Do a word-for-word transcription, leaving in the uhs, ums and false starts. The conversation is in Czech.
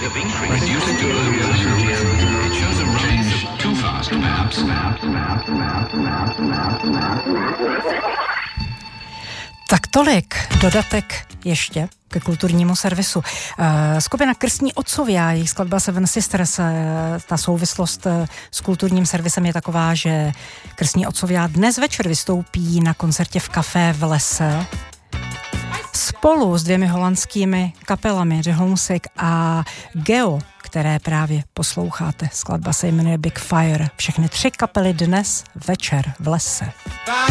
Tak tolik dodatek ještě ke kulturnímu servisu. Skupina Krstní otcově a jejich skladba Seven Sisters, ta souvislost s kulturním servisem je taková, že Krstní otcově dnes večer vystoupí na koncertě v Café v lese spolu s dvěmi holandskými kapelami The Homesick a Geo, které právě posloucháte. Skladba se jmenuje Big Fire. Všechny tři kapely dnes večer v lese.